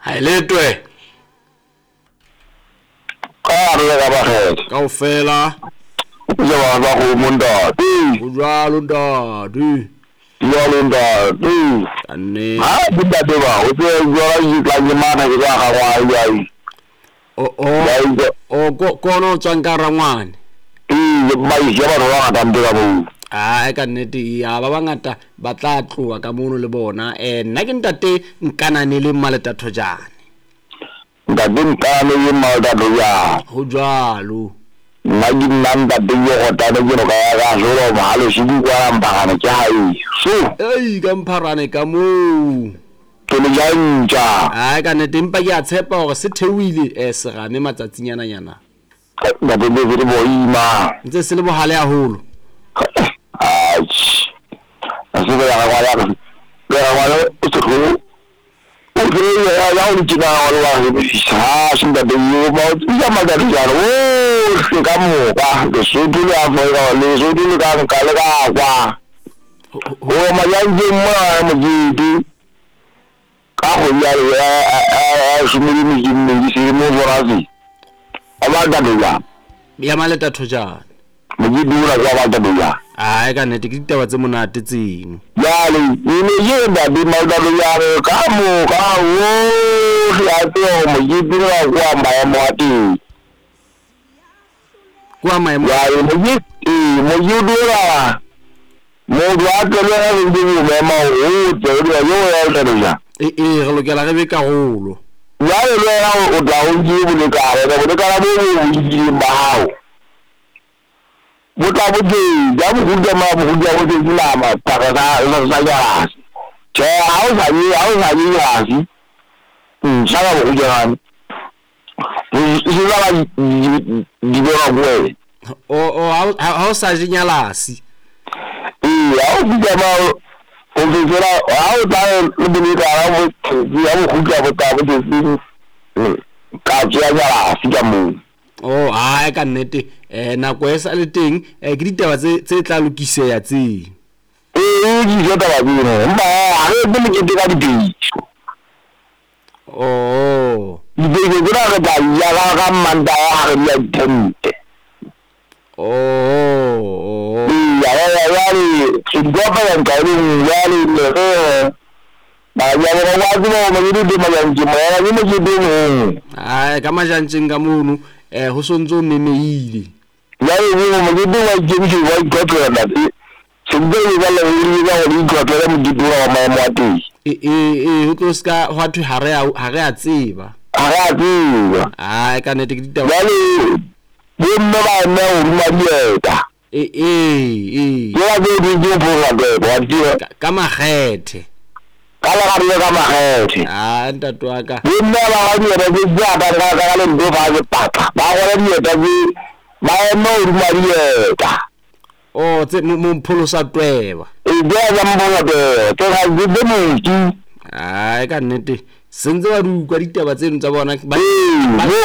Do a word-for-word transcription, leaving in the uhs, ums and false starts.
Hai letwe. Ka re ka ba kgethe. Kaofela. Yo ba go mondati. O jwalo ntate. Jwalo ntate. Kanne. Ha ntate ba o tse jwalo yi tla ke mana ke ga wa ya yi. O o o ko kono tswang ka rangwane. Eh ba yi ya ba ba ngata ndika bo. Ah ka nnete ya ba bangata ba tla tloa ka mono le bona eh nna ke ntate nkanane le maleta thojane. Ntate nkane le maleta thojane. Ho jwalo. Nna ke nna ntate yo go tana ke no ka ga jolo mahalo se di kwa mpagana ke hai. So ei ka mpharane ka mo. Ke le jantja. Ah ka nnete mpa ke a tshepa hore se theuile eh se game matsatsinyana nyana. Ntate le re bo ima. Ntse se le bohale haholo. Así que la guarda, la guarda, esto es como, porque ya ya un chico ahora ah, sin que te llevo, ya me da risa, oh, que como, va, que soy tú ya fue, le soy tú ya con calga, va, oh, mañana yo me me digo, cajo ya ya, a su mi mi mi si mo vorazi, abada ya, ya maleta thojana. me digo la abada ya. Ah ka nnete ke ditaba tse monate tseno. Yale ine yenda di maudalo yare ka mo ka wo ya teo mo yidira kwa maemo ati kwa maemo yale mo yiti mo yidira mo dwa ke le ndi mo mema o teo ya yo ya teo eh eh re lokela re be karolo. yale le o tla o ji bo le ka re bo ka ra bo ji ba hao Buta buti, jamu kuja ma kuja kuja kila ma takasa ila saja. Che au saji au saji hasi. Hmm, sana kuja kan. Sila di bawah gue. Oh oh au au saji nyalasi. Iya, au kuja ma untuk kira au tahu lebih ni kalau jamu kuja buta buti. Kajian nyalasi jamu. Oh ah ka nnete eh nako e sa le teng eh ke ditaba tse tse tla lokiseya tse. Eh di jota ba dino mba ha re di ke ka di. Oh di ke gura ka ya ga ga manda ha re ya tente. Oh oh ya ya ya ni singo ba yang ka ni ya ni ne ba ya ga wa di mo mo di di ma yang ji mo ya ni mo ji di mo. Ah ka majantseng ka mono eh ho sontso memeile. Ya ni mo mo di wa ji ji wa go to na di singo ba la ni ba di go to mo di dura ma mo ati. Eh eh eh ho tloska ho thwe ha re ha re a tseba. Ha re a tseba. Ah ka nnete ke ditaba. Ya ni bo nna ba nna o ma dieta. Eh eh eh ya go di di bo ga go wa di ka makgethe. Kala ka re ka makgethe. Ah ntate wa ka. Nna ba ga di re di ja ba ga ga le ndo ba ge papa ba go re di eta di ba no ri marieta. Oh tse mo pholosa tweba. E ja ya mbola de to ga di de mo ti. Ah ka nnete sentse ba di kwa ditaba tseno tsa bona ba mo